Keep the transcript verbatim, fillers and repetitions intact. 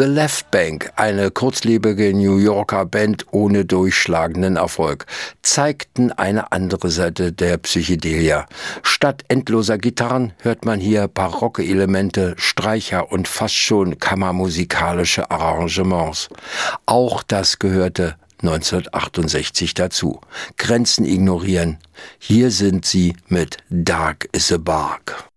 The Left Bank, eine kurzlebige New Yorker Band ohne durchschlagenden Erfolg, zeigten eine andere Seite der Psychedelia. Statt endloser Gitarren hört man hier barocke Elemente, Streicher und fast schon kammermusikalische Arrangements. Auch das gehörte neunzehnhundertachtundsechzig dazu. Grenzen ignorieren. Hier sind sie mit Dark is a Bark.